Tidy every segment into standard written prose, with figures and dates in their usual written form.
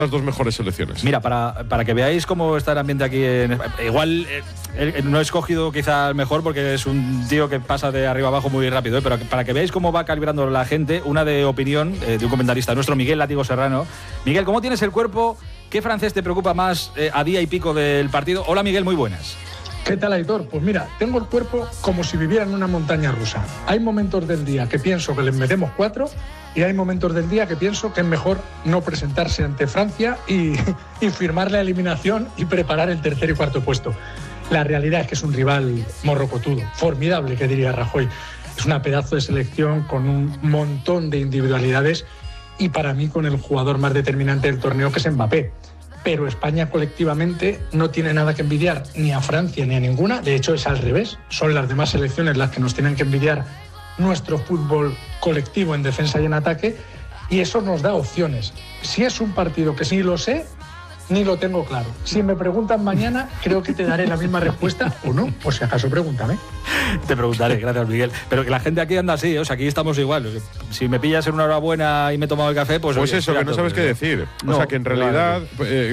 las dos mejores selecciones. Mira, para que veáis cómo está el ambiente aquí en España. Igual no he escogido quizá el mejor porque es un tío que pasa de arriba abajo muy rápido, pero para que veáis cómo va calibrando la gente, una de opinión de un comentarista nuestro, Miguel Látigo Serrano. Miguel, ¿cómo tienes el cuerpo? ¿Qué francés te preocupa más a día y pico del partido? Hola Miguel, muy buenas. ¿Qué tal, Aitor? Pues mira, tengo el cuerpo como si viviera en una montaña rusa. Hay momentos del día que pienso que les metemos 4 y hay momentos del día que pienso que es mejor no presentarse ante Francia y firmar la eliminación y preparar el tercer y cuarto puesto. La realidad es que es un rival morrocotudo, formidable, que diría Rajoy. Es una pedazo de selección con un montón de individualidades y para mí con el jugador más determinante del torneo, que es Mbappé. Pero España colectivamente no tiene nada que envidiar ni a Francia ni a ninguna. De hecho, es al revés. Son las demás selecciones las que nos tienen que envidiar nuestro fútbol colectivo en defensa y en ataque, y eso nos da opciones. Si es un partido que sí lo sé, ni lo tengo claro. Si me preguntan mañana, creo que te daré la misma respuesta o no. Por si acaso, pregúntame. Te preguntaré, gracias Miguel. Pero que la gente aquí anda así, o sea, aquí estamos igual. Si me pillas en una hora buena y me he tomado el café, pues oye, eso, que no sabes qué decir. No, o sea, que en realidad,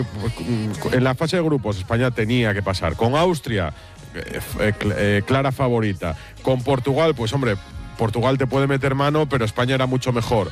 en la fase de grupos, España tenía que pasar. Con Austria, clara favorita. Con Portugal, pues hombre, Portugal te puede meter mano, pero España era mucho mejor.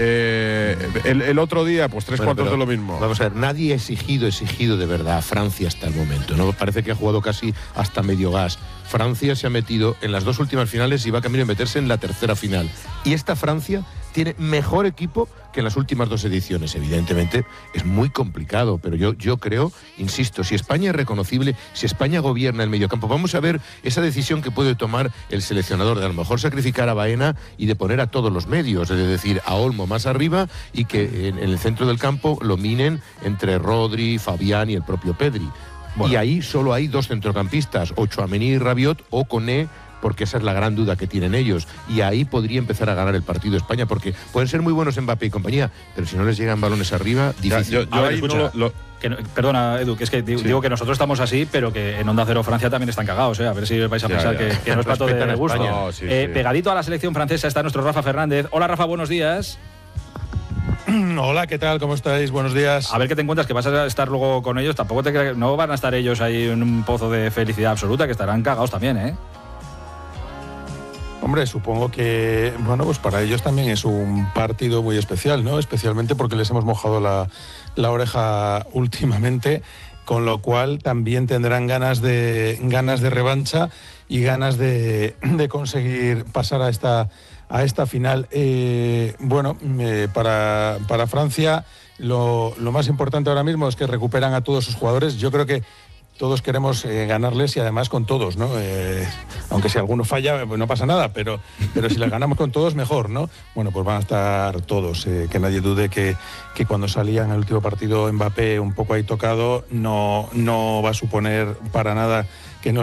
El otro día, pues tres cuartos de lo mismo. Vamos a ver, nadie ha exigido de verdad a Francia hasta el momento, ¿no? Parece que ha jugado casi hasta medio gas. Francia se ha metido en las dos últimas finales y va camino de meterse en la tercera final. Y esta Francia tiene mejor equipo que en las últimas dos ediciones. Evidentemente es muy complicado, pero yo creo, insisto, si España es reconocible, si España gobierna el mediocampo, vamos a ver esa decisión que puede tomar el seleccionador de a lo mejor sacrificar a Baena y de poner a todos los medios, es decir, a Olmo más arriba y que en el centro del campo lo minen entre Rodri, Fabián y el propio Pedri. Bueno. Y ahí solo hay dos centrocampistas, o Tchouaméni y Rabiot, o Koné, porque esa es la gran duda que tienen ellos. Y ahí podría empezar a ganar el partido España, porque pueden ser muy buenos Mbappé y compañía, pero si no les llegan balones arriba, difícil. Yo ahí escucha, perdona, Edu, que es que digo que nosotros estamos así, pero que en Onda Cero Francia también están cagados, A ver si vais a pensar que no es plato de gusto. No, sí. Pegadito a la selección francesa está nuestro Rafa Fernández. Hola, Rafa, buenos días. Hola, ¿qué tal? ¿Cómo estáis? Buenos días. A ver qué te encuentras, que vas a estar luego con ellos. Tampoco no van a estar ellos ahí en un pozo de felicidad absoluta, que estarán cagados también, Hombre, supongo que, bueno, pues para ellos también es un partido muy especial, ¿no? Especialmente porque les hemos mojado la oreja últimamente, con lo cual también tendrán ganas de revancha y ganas de conseguir pasar a esta final. Para Francia lo más importante ahora mismo es que recuperan a todos sus jugadores. Yo creo que todos queremos ganarles y además con todos, ¿no? Aunque si alguno falla, pues no pasa nada, pero si les ganamos con todos, mejor, ¿no? Bueno, pues van a estar todos. Que nadie dude que cuando salía en el último partido Mbappé un poco ahí tocado, no va a suponer para nada